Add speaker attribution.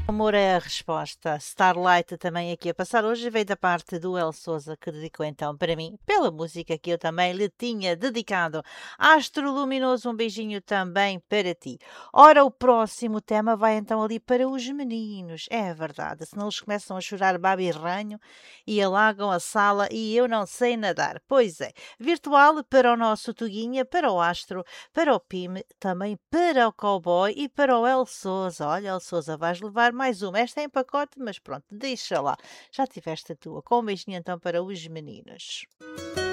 Speaker 1: Amor é a resposta. Starlight também aqui a passar hoje veio da parte do El Souza, que dedicou então para mim, pela música que eu também lhe tinha dedicado. Astro Luminoso, um beijinho também para ti. Ora, o próximo tema vai então ali para os meninos. É verdade, senão eles começam a chorar babirranho e alagam a sala e eu não sei nadar. Pois é, virtual para o nosso Tuguinha, para o Astro, para o Pime, também para o Cowboy e para o El Souza. Olha, El Souza, vais levar mais uma. Esta é em pacote, mas pronto, deixa lá. Já tiveste a tua. Com um beijinho então para os meninos.